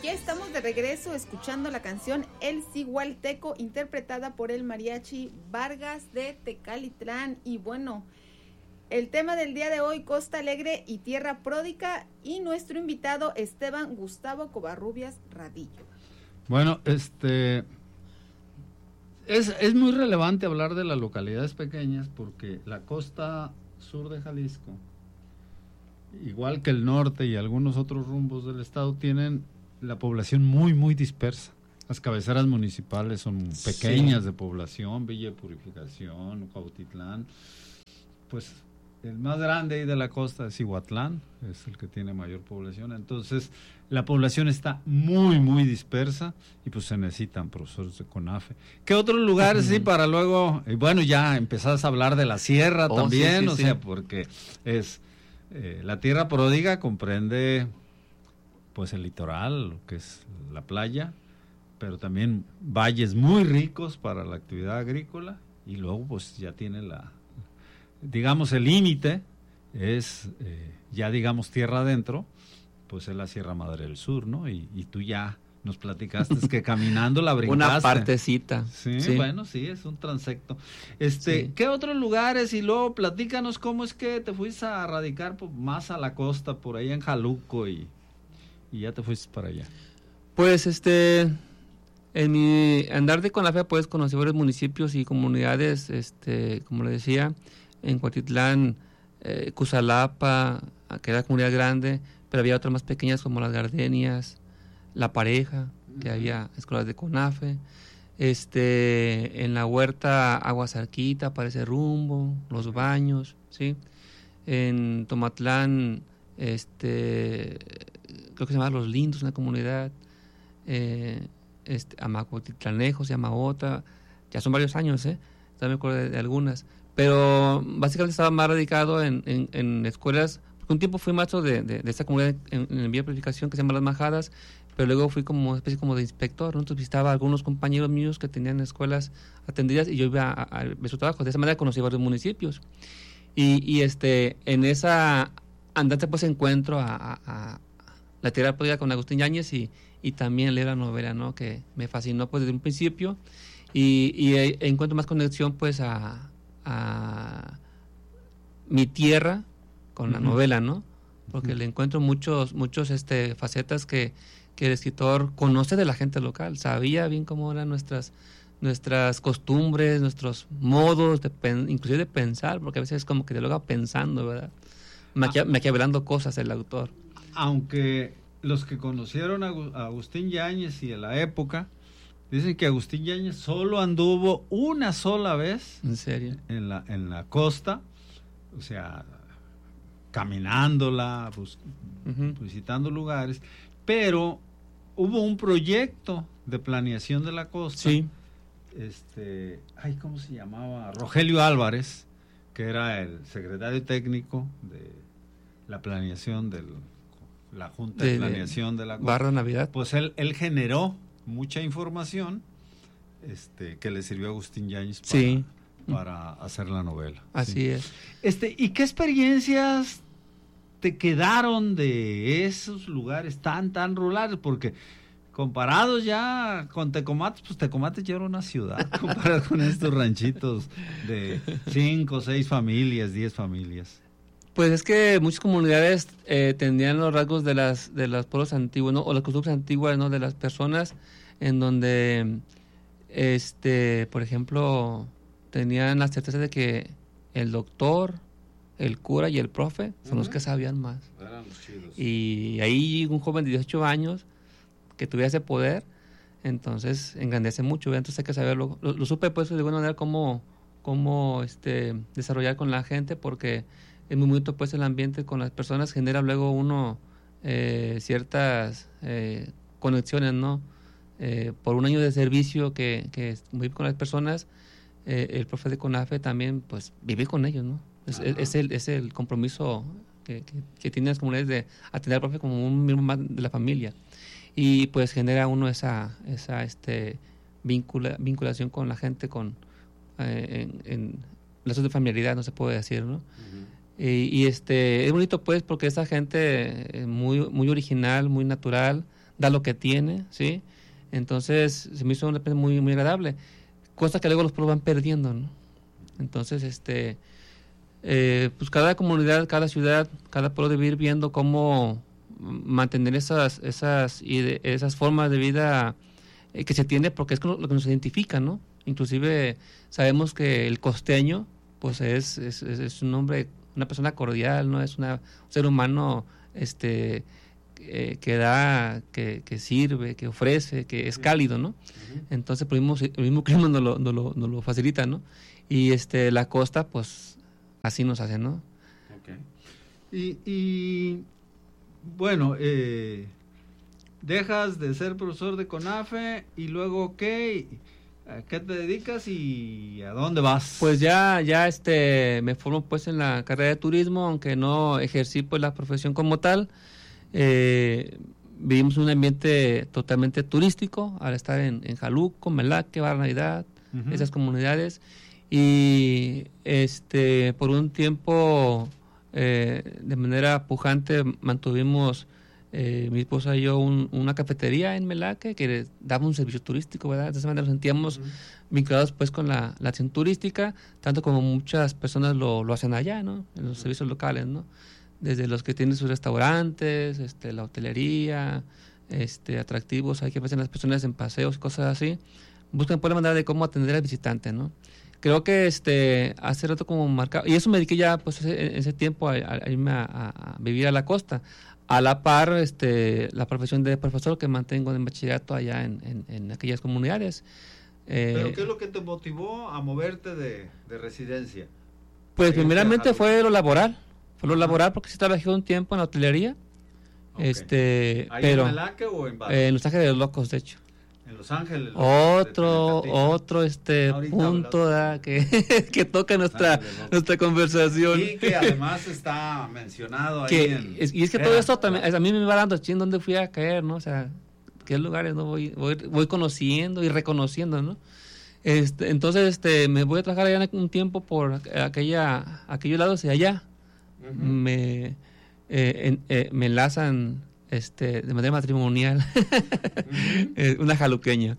ya estamos de regreso escuchando la canción El Cigualteco, interpretada por el Mariachi Vargas de Tecalitlán. Y bueno, el tema del día de hoy, Costa Alegre y Tierra Pródiga, y nuestro invitado Esteban Gustavo Covarrubias Radillo. Bueno, es muy relevante hablar de las localidades pequeñas porque la costa sur de Jalisco, igual que el norte y algunos otros rumbos del estado, tienen la población muy, muy dispersa. Las cabeceras municipales son pequeñas de población, Villa de Purificación, Cuautitlán. Pues el más grande ahí de la costa es Cihuatlán, es el que tiene mayor población. Entonces, la población está muy, muy dispersa y pues se necesitan profesores de CONAFE. ¿Qué otros lugares sí para luego? Y bueno, ya empezás a hablar de la sierra también, sea, porque es la Tierra Pródiga comprende pues el litoral, lo que es la playa, pero también valles muy ricos para la actividad agrícola, y luego pues ya tiene digamos el límite es ya digamos tierra adentro, pues es la Sierra Madre del Sur, ¿no? Y tú ya nos platicaste que caminando la brincaste. Una partecita. Sí, bueno, sí, es un transecto. ¿Qué otros lugares? Y luego platícanos cómo es que te fuiste a radicar más a la costa, por ahí en Jaluco, y ya te fuiste para allá. Pues en mi andar de CONAFE pues conocí varios municipios y comunidades, como le decía, en Cuautitlán, Cusalapa, que era comunidad grande, pero había otras más pequeñas como Las Gardenias, La Pareja, que había escuelas de CONAFE, en la huerta Aguasarquita, para ese rumbo, Los Baños, ¿sí? En Tomatlán, creo que se llama Los Lindos, una comunidad, Amacuatitlanejo se llama otra, ya son varios años, todavía me acuerdo de algunas, pero básicamente estaba más radicado en escuelas. Un tiempo fui maestro de esta comunidad en Villa Purificación que se llama Las Majadas, pero luego fui como una especie como de inspector, ¿no? Entonces visitaba a algunos compañeros míos que tenían escuelas atendidas y yo iba a ver su trabajo. De esa manera conocí varios municipios. Y en esa andante pues encuentro a la Tierra Pródiga con Agustín Yáñez y también leer la novela, ¿no? Que me fascinó pues desde un principio y encuentro más conexión pues a mi tierra con la novela, ¿no? Porque le encuentro muchos facetas que el escritor conoce de la gente local, sabía bien cómo eran nuestras costumbres, nuestros modos, inclusive de pensar, porque a veces es como que dialoga pensando, ¿verdad? Maquiavelando cosas el autor. Aunque los que conocieron a Agustín Yáñez y de la época, dicen que Agustín Yáñez solo anduvo una sola vez. ¿En serio? En la costa, o sea, caminándola, visitando lugares, pero hubo un proyecto de planeación de la costa. Sí. ¿Cómo se llamaba? Rogelio Álvarez, que era el secretario técnico de la planeación la Junta de Planeación de la costa. Barra Navidad. Pues él generó mucha información que le sirvió a Agustín Yáñez para hacer la novela. Así es. ¿Y qué experiencias te quedaron de esos lugares tan rurales? Porque comparados ya con Tecomates, pues Tecomates ya era una ciudad comparado con estos ranchitos de 5, 6 familias, 10 familias. Pues es que muchas comunidades tenían los rasgos de los pueblos antiguos, ¿no? O las costumbres antiguas, ¿no? De las personas, en donde, por ejemplo, tenían la certeza de que el doctor, el cura y el profe son los que sabían más. Eran los chidos. Y ahí un joven de 18 años que tuviera ese poder, entonces engrandece mucho, ¿verdad? Entonces hay que saberlo. Lo supe pues de alguna manera cómo desarrollar con la gente, porque es muy bonito pues el ambiente con las personas, genera luego uno ciertas conexiones, ¿no? Por un año de servicio que muy con las personas, el profe de CONAFE también pues vive con ellos, ¿no? Es el compromiso que tienen las comunidades de atender al profe como un miembro más de la familia, y pues genera uno esa vinculación con la gente, en lazos de familiaridad, no se puede decir, ¿no? Es bonito pues porque esa gente muy, muy original, muy natural, da lo que tiene, ¿sí? Entonces se me hizo una experiencia muy, muy agradable, cosa que luego los pueblos van perdiendo, ¿no? Entonces, pues cada comunidad, cada ciudad, cada pueblo debe ir viendo cómo mantener esas formas de vida que se tiene, porque es lo que nos identifica, ¿no? Inclusive sabemos que el costeño, pues es un hombre, una persona cordial, ¿no? Es un ser humano, que da, que sirve, que ofrece, que es cálido, ¿no? Uh-huh. Entonces, el mismo clima nos lo facilita, ¿no? Y la costa, pues, así nos hace, ¿no? Okay. Y bueno, dejas de ser profesor de CONAFE y luego, ¿qué? ¿A qué te dedicas y a dónde vas? Pues ya me formo pues en la carrera de turismo, aunque no ejercí pues la profesión como tal. Vivimos en un ambiente totalmente turístico al estar en Jaluco, Melaque, Barra Navidad, uh-huh. Esas comunidades, y por un tiempo de manera pujante mantuvimos mi esposa y yo una cafetería en Melaque que daba un servicio turístico, ¿verdad? De esa manera nos sentíamos uh-huh. vinculados pues con la acción turística, tanto como muchas personas lo hacen allá, ¿no? En los uh-huh. servicios locales, ¿no? Desde los que tienen sus restaurantes, la hotelería, atractivos, hay que ver las personas en paseos y cosas así, buscan por la manera de cómo atender al visitante, ¿no? Creo que hace rato como marcado, y eso me dediqué ya pues ese tiempo a irme a vivir a la costa, a la par la profesión de profesor que mantengo en bachillerato allá en aquellas comunidades. ¿Pero qué es lo que te motivó a moverte de residencia? Pues primeramente fue lo laboral. Fue lo laboral porque sí trabajé un tiempo en la hotelería. Okay. ¿Ahí pero, en Melaque o en Barra? En Los Ángeles de los Locos, de hecho. En Los Ángeles. Otro punto que toca nuestra conversación. Y que además está mencionado ahí. Y es que todo esto también, a mí me va dando en dónde fui a caer, ¿no? O sea, qué lugares no voy conociendo y reconociendo, ¿no? Entonces, me voy a trabajar allá un tiempo por aquellos lados y allá. Uh-huh. Me enlazan de manera matrimonial uh-huh. Una jaluqueña,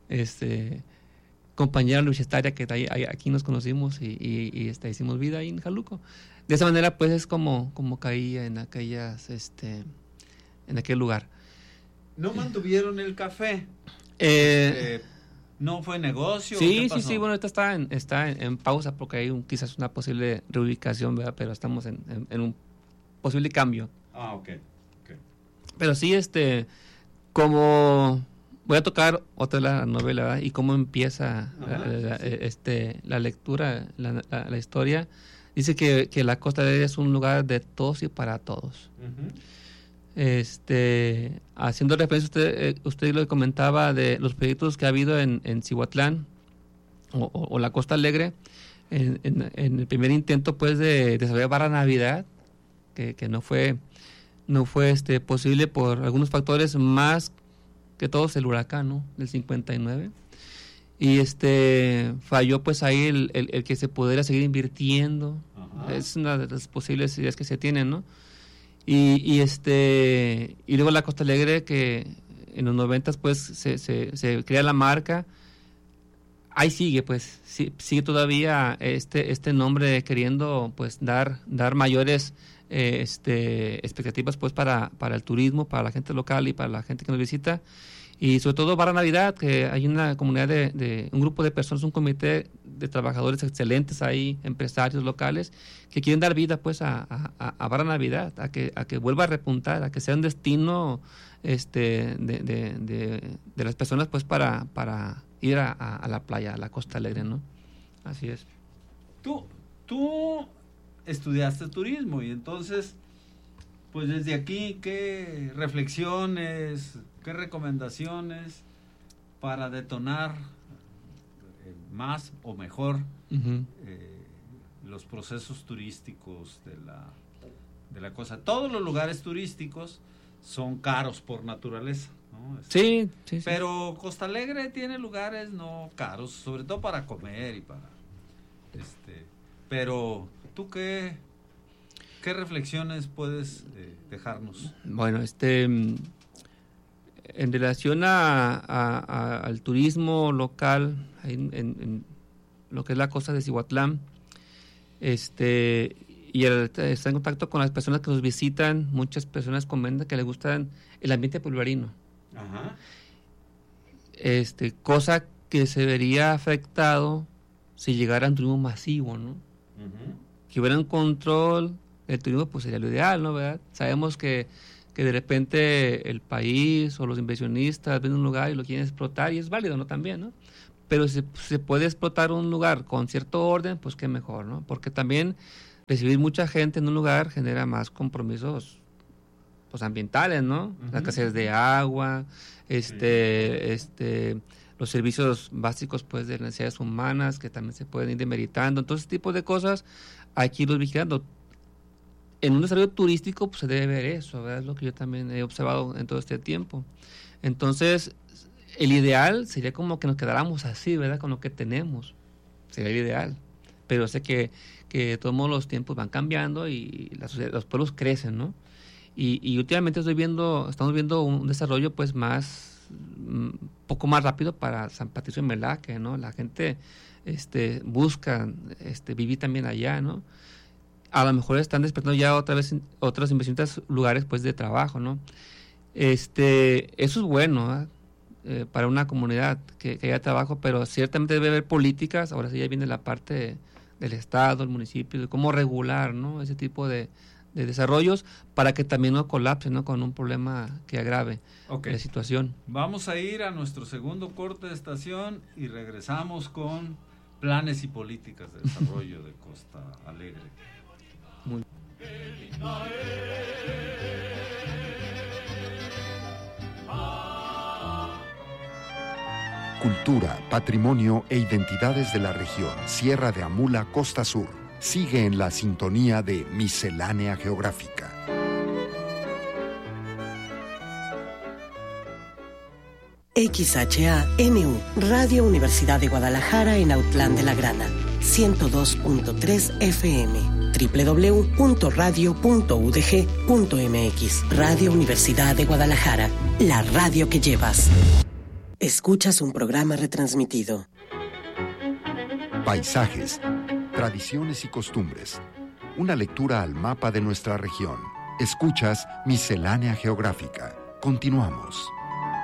compañera universitaria que aquí nos conocimos y hicimos vida ahí en Jaluco. De esa manera pues es como caí en aquellas en aquel lugar. ¿No mantuvieron el café? ¿No fue negocio? Sí, bueno, ahorita está en pausa porque hay quizás una posible reubicación, ¿verdad? Pero estamos en un posible cambio. Ah, okay. Pero sí, como voy a tocar otra de la novela, ¿verdad? Y cómo empieza la lectura, la historia, dice que la Costa Alegre es un lugar de todos y para todos. Uh-huh. Haciendo referencia, usted lo comentaba de los proyectos que ha habido en Cihuatlán o la Costa Alegre, en el primer intento pues de desarrollar Barra Navidad, que no fue posible por algunos factores, más que todos el huracán, ¿no? Del 59, y falló pues ahí el que se pudiera seguir invirtiendo. Ajá. Es una de las posibles ideas que se tienen, ¿no? Y luego la Costa Alegre, que en los 90 pues se crea la marca, ahí sigue pues, sigue todavía este nombre queriendo pues dar mayores expectativas pues para el turismo, para la gente local y para la gente que nos visita, y sobre todo para Navidad, que hay una comunidad de un grupo de personas, un comité de trabajadores excelentes ahí, empresarios locales, que quieren dar vida pues a Barra Navidad, a que vuelva a repuntar, a que sea un destino de las personas pues para ir a la playa, a la Costa Alegre, ¿no? Así es. Tú estudiaste turismo y entonces, pues desde aquí, ¿qué reflexiones, qué recomendaciones para detonar más o mejor uh-huh. Los procesos turísticos de la cosa? Todos los lugares turísticos son caros por naturaleza, ¿no? Sí. Pero Costa Alegre tiene lugares no caros, sobre todo para comer y para pero ¿tú qué reflexiones puedes dejarnos? Bueno, En relación al turismo local, en lo que es la costa de Cihuatlán, y está en contacto con las personas que nos visitan, muchas personas comentan que les gusta el ambiente pueblerino. Ajá. Cosa que se vería afectado si llegara un turismo masivo, ¿no? Uh-huh. Que hubiera un control del turismo, pues sería lo ideal, ¿no? ¿Verdad? Sabemos que de repente el país o los inversionistas ven un lugar y lo quieren explotar, y es válido, ¿no? También, ¿no? Pero si se puede explotar un lugar con cierto orden, pues qué mejor, ¿no? Porque también recibir mucha gente en un lugar genera más compromisos, pues, ambientales, ¿no? Uh-huh. La escasez de agua, los servicios básicos, pues, de las necesidades humanas que también se pueden ir demeritando. Entonces, ese tipo de cosas hay que irlos vigilando. En un desarrollo turístico, pues, se debe ver eso, ¿verdad? Es lo que yo también he observado en todo este tiempo. Entonces, el ideal sería como que nos quedáramos así, ¿verdad? Con lo que tenemos. Sería el ideal. Pero sé que todos los tiempos van cambiando y los pueblos crecen, ¿no? Y últimamente estamos viendo un desarrollo, pues, poco más rápido para San Patricio de Melaque, ¿no? La gente busca vivir también allá, ¿no? A lo mejor están despertando ya otra vez otros inversionistas lugares, pues, de trabajo, ¿no? Eso es bueno, ¿eh? Para una comunidad que haya trabajo, pero ciertamente debe haber políticas. Ahora sí ya viene la parte del Estado, el municipio, de cómo regular, ¿no? Ese tipo de desarrollos para que también no colapse, ¿no? Con un problema que agrave la situación. Vamos a ir a nuestro segundo corte de estación y regresamos con planes y políticas de desarrollo de Costa Alegre. Muy Cultura, patrimonio e identidades de la región Sierra de Amula, Costa Sur. Sigue en la sintonía de Miscelánea Geográfica. XHANU, Radio Universidad de Guadalajara en Autlán de la Grana, 102.3 FM, www.radio.udg.mx. Radio Universidad de Guadalajara, la radio que llevas. Escuchas un programa retransmitido. Paisajes, tradiciones y costumbres. Una lectura al mapa de nuestra región. Escuchas Miscelánea Geográfica. Continuamos.